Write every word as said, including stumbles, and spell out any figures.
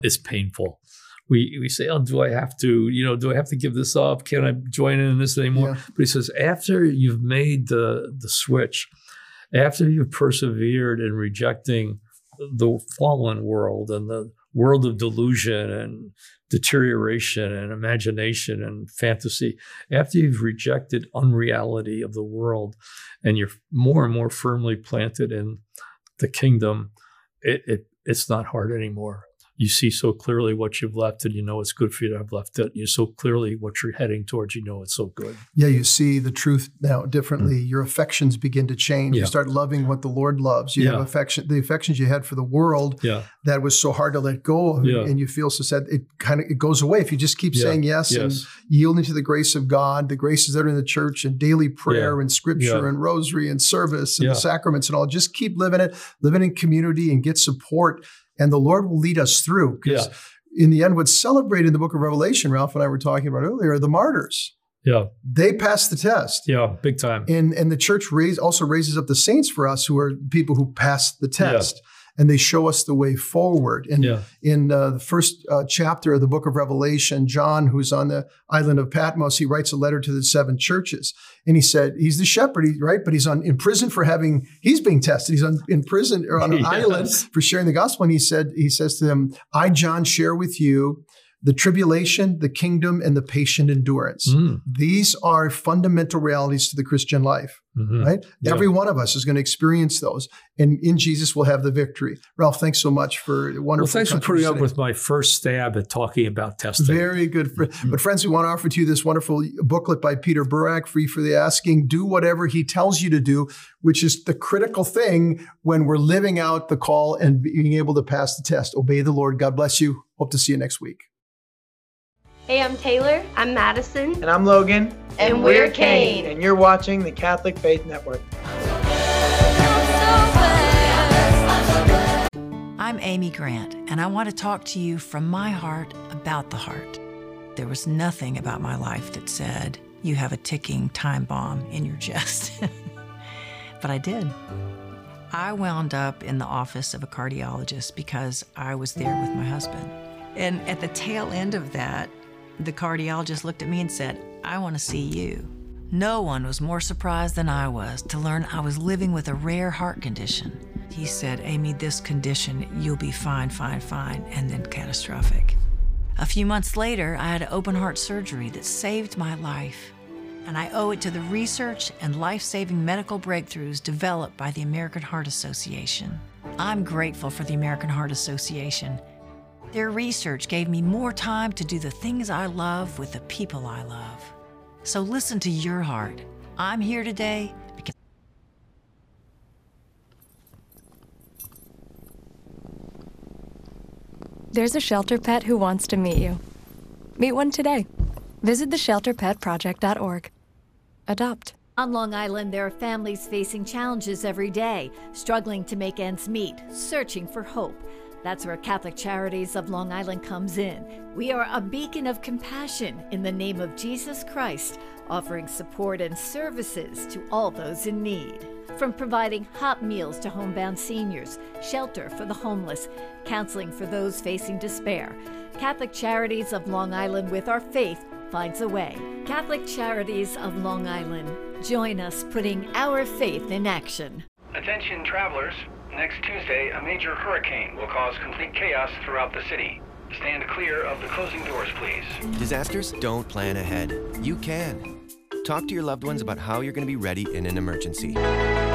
is painful. We we say, oh, do I have to, you know, do I have to give this up? Can I join in this anymore? Yeah. But he says, after you've made the, the switch, after you've persevered in rejecting the fallen world and the world of delusion and deterioration and imagination and fantasy, after you've rejected unreality of the world and you're more and more firmly planted in the kingdom, it, it it's not hard anymore. You see so clearly what you've left, and you know it's good for you to have left it. You so clearly what you're heading towards, you know it's so good. Yeah, you see the truth now differently. Mm-hmm. Your affections begin to change. Yeah. You start loving what the Lord loves. You yeah. have affection, the affections you had for the world yeah. that was so hard to let go of, yeah. and you feel so sad. It kind of it goes away if you just keep yeah. saying yes, yes and yielding to the grace of God, the graces that are in the church, and daily prayer yeah. and scripture yeah. and rosary and service and yeah. the sacraments and all. Just keep living it, living in community, and get support. And the Lord will lead us through. Because yeah. in the end, what's celebrated in the book of Revelation, Ralph and I were talking about earlier, are the martyrs. Yeah. They passed the test. Yeah, big time. And and the church raise, also raises up the saints for us, who are people who passed the test. Yeah. And they show us the way forward. And yeah. in uh, the first uh, chapter of the book of Revelation, John, who's on the island of Patmos, he writes a letter to the seven churches. And he said, he's the shepherd, right? But he's on in prison for having, he's being tested. He's on, in prison or on an yes. island for sharing the gospel. And he said, he says to them, I, John, share with you the tribulation, the kingdom, and the patient endurance. Mm. These are fundamental realities to the Christian life, mm-hmm. right? Yeah. Every one of us is going to experience those. And in Jesus, we'll have the victory. Ralph, thanks so much for a wonderful Well, thanks for putting up with my first stab at talking about testing. Very good. Mm-hmm. But friends, we want to offer to you this wonderful booklet by Peter Burak, Free for the Asking. Do whatever he tells you to do, which is the critical thing when we're living out the call and being able to pass the test. Obey the Lord. God bless you. Hope to see you next week. Hey, I'm Taylor. I'm Madison. And I'm Logan. And, and we're Kane. And you're watching the Catholic Faith Network. I'm Amy Grant, and I want to talk to you from my heart about the heart. There was nothing about my life that said, you have a ticking time bomb in your chest. But I did. I wound up in the office of a cardiologist because I was there with my husband. And at the tail end of that, the cardiologist looked at me and said, I want to see you. No one was more surprised than I was to learn I was living with a rare heart condition. He said, Amy, this condition, you'll be fine, fine, fine, and then catastrophic. A few months later, I had open heart surgery that saved my life. And I owe it to the research and life-saving medical breakthroughs developed by the American Heart Association. I'm grateful for the American Heart Association. Their research gave me more time to do the things I love with the people I love. So listen to your heart. I'm here today because... There's a shelter pet who wants to meet you. Meet one today. Visit the shelter pet project dot org. Adopt. On Long Island, there are families facing challenges every day, struggling to make ends meet, searching for hope. That's where Catholic Charities of Long Island comes in. We are a beacon of compassion in the name of Jesus Christ, offering support and services to all those in need. From providing hot meals to homebound seniors, shelter for the homeless, counseling for those facing despair, Catholic Charities of Long Island, with our faith, finds a way. Catholic Charities of Long Island. Join us putting our faith in action. Attention travelers. Next Tuesday, a major hurricane will cause complete chaos throughout the city. Stand clear of the closing doors, please. Disasters don't plan ahead. You can. Talk to your loved ones about how you're going to be ready in an emergency.